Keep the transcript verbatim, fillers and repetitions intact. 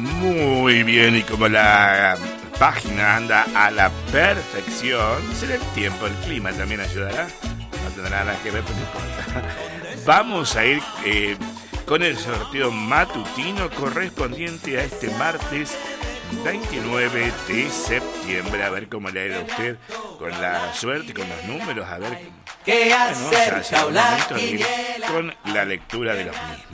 Muy bien, y como la página anda a la perfección, será el tiempo, el clima también ayudará. No tendrá nada que ver, pero no importa. Vamos a ir eh, con el sorteo matutino correspondiente a este martes veintinueve de septiembre. A ver cómo le ha ido a usted con la suerte y con los números. A ver, ¿Qué bueno, hacer? ya hace un momento de ir con la lectura de los mismos.